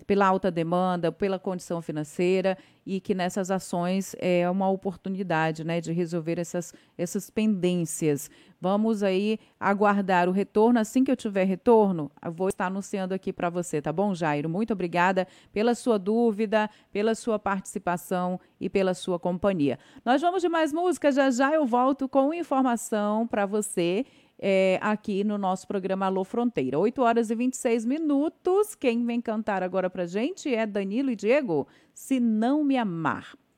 pela alta demanda, pela condição financeira, e que nessas ações é uma oportunidade, né, de resolver essas pendências. Vamos aí aguardar o retorno. Assim que eu tiver retorno, eu vou estar anunciando aqui para você, tá bom, Jairo? Muito obrigada pela sua dúvida, pela sua participação e pela sua companhia. Nós vamos de mais música, já já eu volto com informação para você. Aqui no nosso programa Alô Fronteira. 8h26. Quem vem cantar agora pra gente é Danilo e Diego, Se Não Me Amar.